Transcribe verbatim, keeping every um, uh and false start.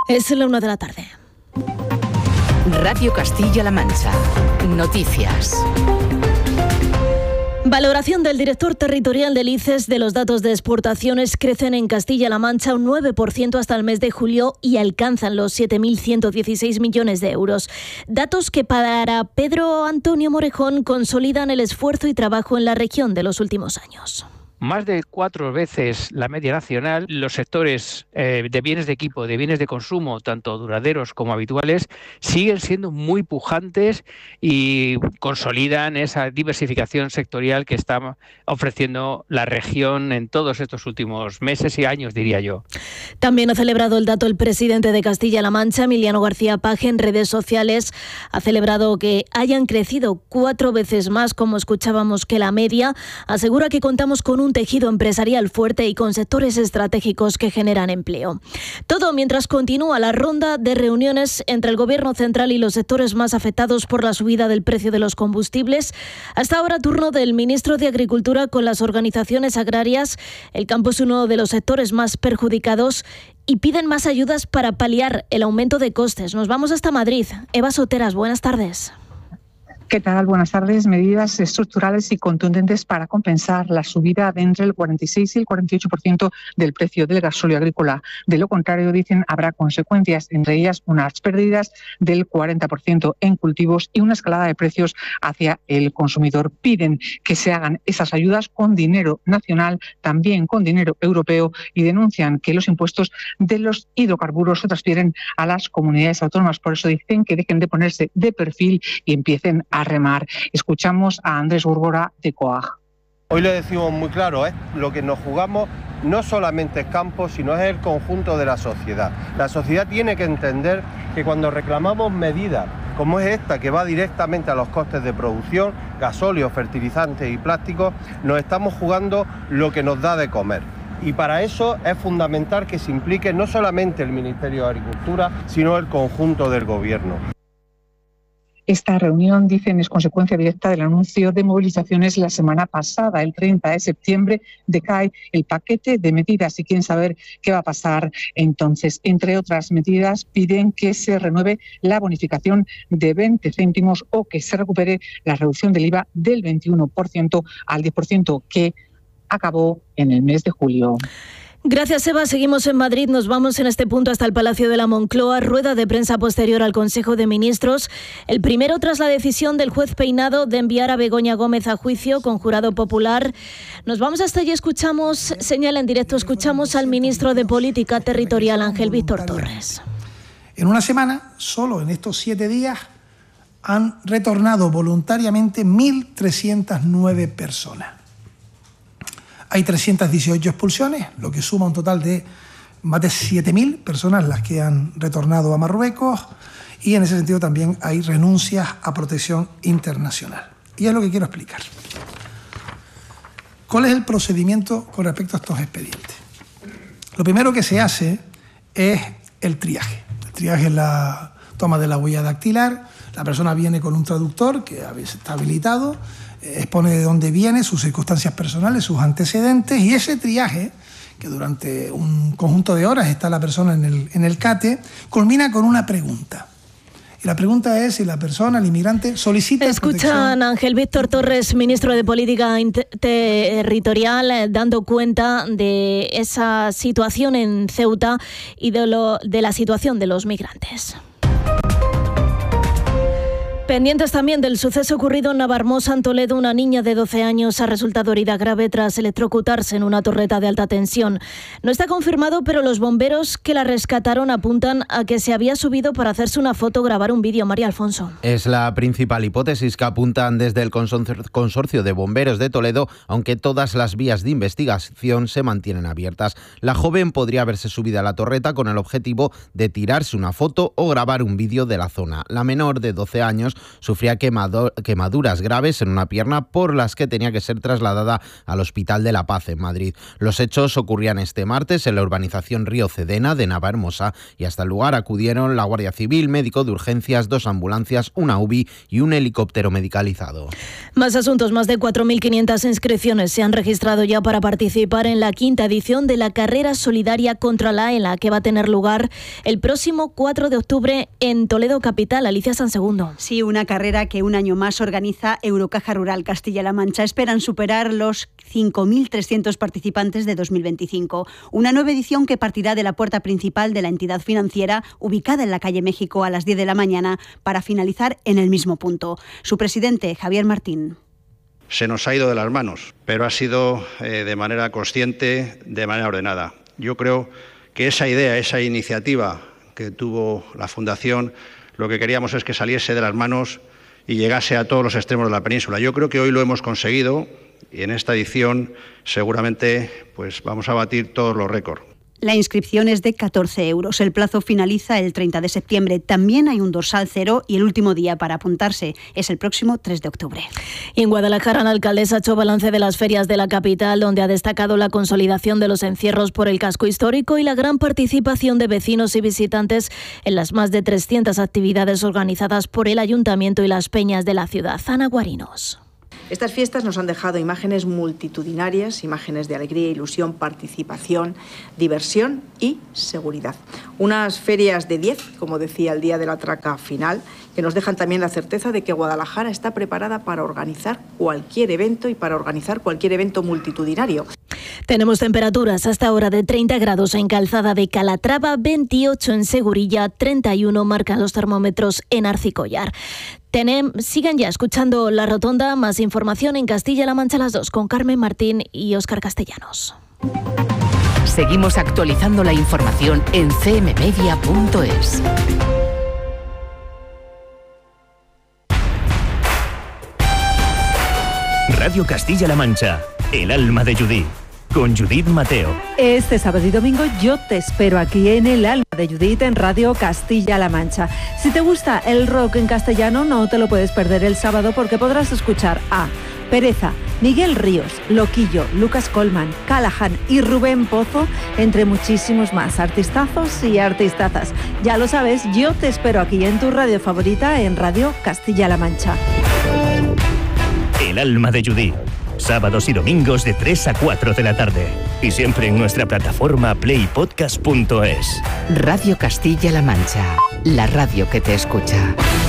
Es la una de la tarde. Radio Castilla-La Mancha. Noticias. Valoración del director territorial del I C E S de los datos de exportaciones crecen en Castilla-La Mancha un nueve por ciento hasta el mes de julio y alcanzan los siete mil ciento dieciséis millones de euros. Datos que para Pedro Antonio Morejón consolidan el esfuerzo y trabajo en la región de los últimos años. Más de cuatro veces la media nacional, los sectores eh, de bienes de equipo, de bienes de consumo, tanto duraderos como habituales, siguen siendo muy pujantes y consolidan esa diversificación sectorial que está ofreciendo la región en todos estos últimos meses y años, diría yo. También ha celebrado el dato el presidente de Castilla-La Mancha, Emiliano García Paje, en redes sociales. Ha celebrado que hayan crecido cuatro veces más, como escuchábamos, que la media. Asegura que contamos con un un tejido empresarial fuerte y con sectores estratégicos que generan empleo. Todo mientras continúa la ronda de reuniones entre el Gobierno central y los sectores más afectados por la subida del precio de los combustibles. Hasta ahora turno del ministro de Agricultura con las organizaciones agrarias. El campo es uno de los sectores más perjudicados y piden más ayudas para paliar el aumento de costes. Nos vamos hasta Madrid. Eva Soteras, buenas tardes. ¿Qué tal? Buenas tardes. Medidas estructurales y contundentes para compensar la subida de entre el cuarenta y seis y el cuarenta y ocho por ciento del precio del gasóleo agrícola. De lo contrario, dicen, habrá consecuencias, entre ellas unas pérdidas del cuarenta por ciento en cultivos y una escalada de precios hacia el consumidor. Piden que se hagan esas ayudas con dinero nacional, también con dinero europeo, y denuncian que los impuestos de los hidrocarburos se transfieren a las comunidades autónomas. Por eso dicen que dejen de ponerse de perfil y empiecen a a remar. Escuchamos a Andrés Góngora de COAG. Hoy le decimos muy claro, ¿eh? Lo que nos jugamos no solamente es campo, sino es el conjunto de la sociedad. La sociedad tiene que entender que cuando reclamamos medidas como es esta, que va directamente a los costes de producción, gasóleo, fertilizantes y plásticos, nos estamos jugando lo que nos da de comer. Y para eso es fundamental que se implique no solamente el Ministerio de Agricultura, sino el conjunto del Gobierno. Esta reunión, dicen, es consecuencia directa del anuncio de movilizaciones la semana pasada. El treinta de septiembre decae el paquete de medidas y quieren saber qué va a pasar entonces. Entre otras medidas, piden que se renueve la bonificación de veinte céntimos o que se recupere la reducción del I V A del veintiuno por ciento al diez por ciento que acabó en el mes de julio. Gracias, Eva. Seguimos en Madrid. Nos vamos en este punto hasta el Palacio de la Moncloa. Rueda de prensa posterior al Consejo de Ministros. El primero tras la decisión del juez Peinado de enviar a Begoña Gómez a juicio con jurado popular. Nos vamos hasta allí. Escuchamos, señala en directo, escuchamos al ministro de Política Territorial, Ángel Víctor Torres. En una semana, solo en estos siete días, han retornado voluntariamente mil trescientas nueve personas. Hay trescientas dieciocho expulsiones, lo que suma un total de más de siete mil personas las que han retornado a Marruecos, y en ese sentido también hay renuncias a protección internacional. Y es lo que quiero explicar. ¿Cuál es el procedimiento con respecto a estos expedientes? Lo primero que se hace es el triaje. El triaje es la toma de la huella dactilar. La persona viene con un traductor que a veces está habilitado, expone de dónde viene, sus circunstancias personales, sus antecedentes, y ese triaje, que durante un conjunto de horas está la persona en el, en el CATE, culmina con una pregunta. Y la pregunta es si la persona, el inmigrante, solicita Escuchan protección. a Ángel Víctor Torres, ministro de Política Territorial, eh, dando cuenta de esa situación en Ceuta y de, lo, de la situación de los migrantes. Pendientes también del suceso ocurrido en Navarmosa, en Toledo. Una niña de doce años ha resultado herida grave tras electrocutarse en una torreta de alta tensión. No está confirmado, pero los bomberos que la rescataron apuntan a que se había subido para hacerse una foto o grabar un vídeo. María Alfonso. Es la principal hipótesis que apuntan desde el Consorcio de Bomberos de Toledo, aunque todas las vías de investigación se mantienen abiertas. La joven podría haberse subido a la torreta con el objetivo de tirarse una foto o grabar un vídeo de la zona. La menor, de doce años, Sufría quemado, quemaduras graves en una pierna por las que tenía que ser trasladada al Hospital de la Paz en Madrid. Los hechos ocurrían este martes en la urbanización Río Cedena de Navahermosa y hasta el lugar acudieron la Guardia Civil, médico de urgencias, dos ambulancias, una U B I y un helicóptero medicalizado. Más asuntos, más de cuatro mil quinientas inscripciones se han registrado ya para participar en la quinta edición de la carrera solidaria contra la ELA, que va a tener lugar el próximo cuatro de octubre en Toledo capital. Alicia Sansegundo. Sí, una carrera que un año más organiza Eurocaja Rural Castilla-La Mancha. Esperan superar los cinco mil trescientos participantes de dos mil veinticinco. Una nueva edición que partirá de la puerta principal de la entidad financiera, ubicada en la calle México a las diez de la mañana, para finalizar en el mismo punto. Su presidente, Javier Martín. Se nos ha ido de las manos, pero ha sido eh, de manera consciente, de manera ordenada. Yo creo que esa idea, esa iniciativa que tuvo la Fundación, lo que queríamos es que saliese de las manos y llegase a todos los extremos de la península. Yo creo que hoy lo hemos conseguido y en esta edición seguramente pues, vamos a batir todos los récords. La inscripción es de catorce euros. El plazo finaliza el treinta de septiembre. También hay un dorsal cero y el último día para apuntarse es el próximo tres de octubre. Y en Guadalajara, la alcaldesa ha hecho balance de las ferias de la capital, donde ha destacado la consolidación de los encierros por el casco histórico y la gran participación de vecinos y visitantes en las más de trescientas actividades organizadas por el Ayuntamiento y las peñas de la ciudad. Ana Guarinos. Estas fiestas nos han dejado imágenes multitudinarias, imágenes de alegría, ilusión, participación, diversión y seguridad. Unas ferias de diez, como decía el día de la traca final, que nos dejan también la certeza de que Guadalajara está preparada para organizar cualquier evento y para organizar cualquier evento multitudinario. Tenemos temperaturas hasta ahora de treinta grados en Calzada de Calatrava, veintiocho en Segurilla, treinta y uno marcan los termómetros en Arcicollar. Tenem, sigan ya escuchando La Rotonda, más información en Castilla-La Mancha a las dos con Carmen Martín y Óscar Castellanos. Seguimos actualizando la información en c m media punto es. Radio Castilla-La Mancha, El alma de Judith, con Judith Mateo. Este sábado y domingo yo te espero aquí en El alma de Judith en Radio Castilla-La Mancha. Si te gusta el rock en castellano, no te lo puedes perder el sábado porque podrás escuchar a Pereza, Miguel Ríos, Loquillo, Lucas Colman, Callahan y Rubén Pozo, entre muchísimos más artistazos y artistazas. Ya lo sabes, yo te espero aquí en tu radio favorita en Radio Castilla-La Mancha. El alma de Judith, sábados y domingos de tres a cuatro de la tarde. Y siempre en nuestra plataforma play podcast punto es. Radio Castilla-La Mancha, la radio que te escucha.